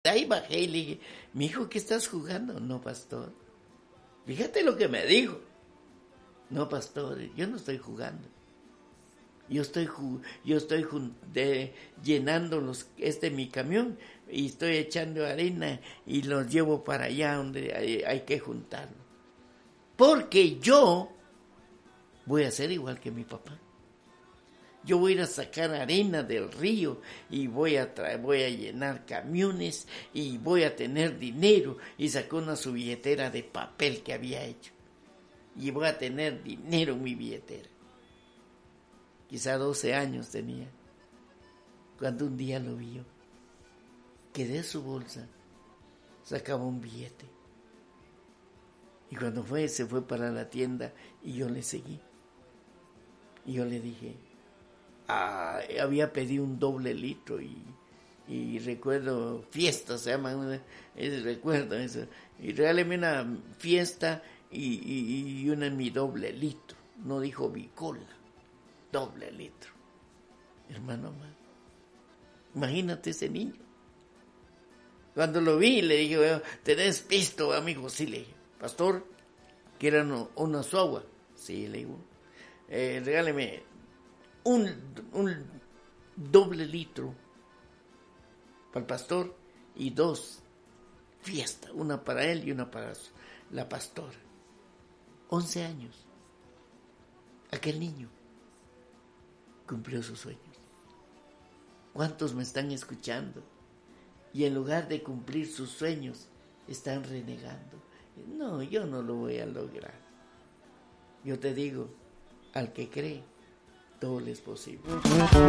Ahí bajé y le dije, mi hijo, ¿qué estás jugando? No, pastor. Fíjate lo que me dijo. No, pastor, yo no estoy jugando. Yo estoy llenando mi camión y estoy echando arena y los llevo para allá donde hay que juntarlo. Porque yo voy a ser igual que mi papá. Yo voy a ir a sacar arena del río y voy a llenar camiones y voy a tener dinero. Y sacó su billetera de papel que había hecho. Y voy a tener dinero en mi billetera. Quizá 12 años tenía, cuando un día lo vio, que de su bolsa sacaba un billete. Y cuando se fue para la tienda y yo le seguí. Y yo le dije, había pedido un doble litro y recuerdo, fiesta se llama, recuerdo eso. Y regáleme una fiesta y una en mi doble litro. No dijo bicola, doble litro. Hermano, imagínate ese niño. Cuando lo vi, le dije, ¿tenés pisto, amigo? Sí, le dije, pastor, ¿quieran una suagua? Sí, le digo, regáleme un doble litro para el pastor y 2 fiesta, una para él y una para la pastora. 11 años. Aquel niño cumplió sus sueños. ¿Cuántos me están escuchando? Y en lugar de cumplir sus sueños, están renegando. No, yo no lo voy a lograr. Yo te digo, al que cree, todo le es posible.